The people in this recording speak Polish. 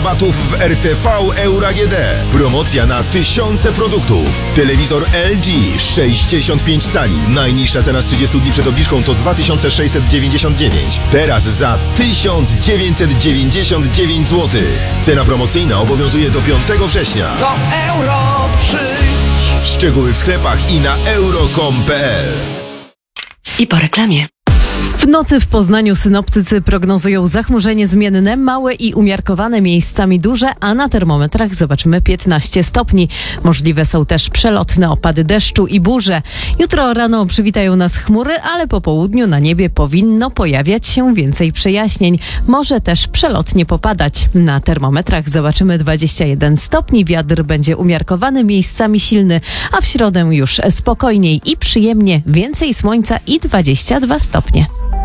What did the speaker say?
rabatów w RTV Euro AGD. Promocja na tysiące produktów. Telewizor LG 65 cali. Najniższa cena z 30 dni przed obniżką to 2699. Teraz za 1999 zł. Cena promocyjna obowiązuje do 5 września. Do Euro przyjdź. Szczegóły w sklepach i na euro.com.pl. I po reklamie. W nocy w Poznaniu synoptycy prognozują zachmurzenie zmienne, małe i umiarkowane, miejscami duże, a na termometrach zobaczymy 15 stopni. Możliwe są też przelotne opady deszczu i burze. Jutro rano przywitają nas chmury, ale po południu na niebie powinno pojawiać się więcej przejaśnień. Może też przelotnie popadać. Na termometrach zobaczymy 21 stopni, wiatr będzie umiarkowany, miejscami silny, a w środę już spokojniej i przyjemnie, więcej słońca i 22 stopnie.